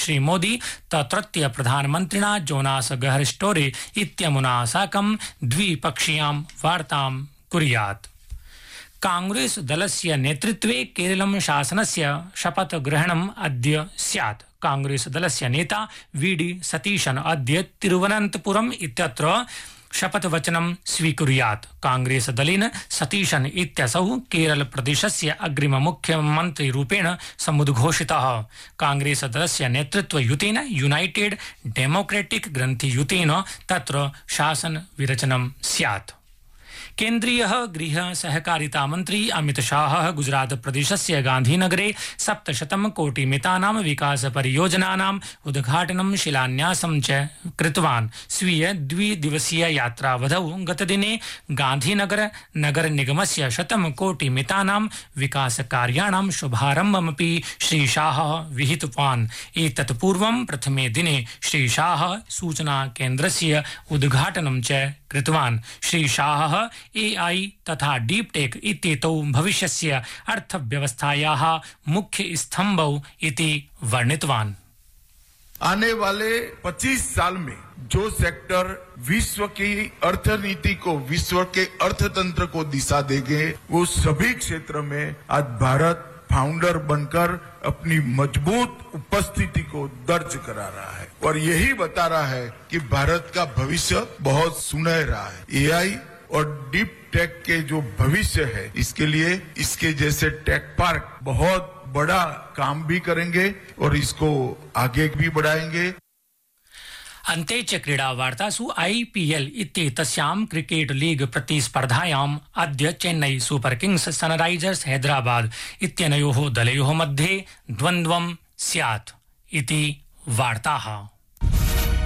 श्रीमोदी तत्रत्य प्रधानमन्त्रिणा जोनास गहर स्टोरे इत्यमुना साकं द्विपक्षीयां वार्तां कुर्यात्। कांग्रेस दलस्य नेतृत्वे केरलं शासनस्य शपथ ग्रहणम् अद्य स्यात्। कांग्रेस दलस्य नेता वीडी सतीशन अद्य तिरुवनन्तपुरम् इत्यत्र शपथवचनं स्वीकुर्यात्। कांग्रेस दलेन सतीशन इत्यसौ केरल प्रदेशस्य अग्रिम मुख्यमन्त्री रूपेण समुद्घोषितः। कांग्रेस दलस्य नेतृत्वयुतेन यूनाइटेड डेमोक्रेटिक ग्रन्थियुतेन तत्र शासन विरचनं स्यात्। केन्द्रीय गृह सहकारिता मन्त्री अमित शाह गुजरात प्रदेशस्य गांधीनगरे 700 कोटिमितानां विकास परियोजनानाम् उद्घाटनं शिलान्यासं च कृतवान्। स्वीय द्विदिवसीय यात्रावधौ गतदिने गांधीनगर नगर निगमस्य 100 कोटिमितानां विकास कार्याणां शुभारम्भमपि श्री शाह विहितवान्। एतत् पूर्वं प्रथमे दिने श्री शाह सूचना केन्द्रस्य उद्घाटनं च कृतवान्। श्री शाह AI तथा डीप टेक इत्येतौ भविष्यस्य अर्थव्यवस्थायाः मुख्य स्तंभौ इति वर्णितवान्। आने वाले 25 साल में जो सेक्टर विश्व की अर्थनीति को, विश्व के अर्थतंत्र को दिशा देंगे, वो सभी क्षेत्र में आज भारत फाउंडर बनकर अपनी मजबूत उपस्थिति को दर्ज करा रहा है और यही बता रहा है कि भारत का भविष्य बहुत सुनहरा है। AI और डीप टेक के जो भविष्य है, इसके लिए इसके जैसे टेक पार्क बहुत बड़ा काम भी करेंगे और इसको आगे भी बढ़ाएंगे। अन्ते च क्रीडावार्तासु IPL इत्येतस्यां क्रिकेट लीग प्रतिस्पर्धायाम् अद्य Chennai super Kings Sunrisers Hyderabad इत्यनयोः दलयोः मध्ये द्वन्द्वं स्यात् इति वार्ताः।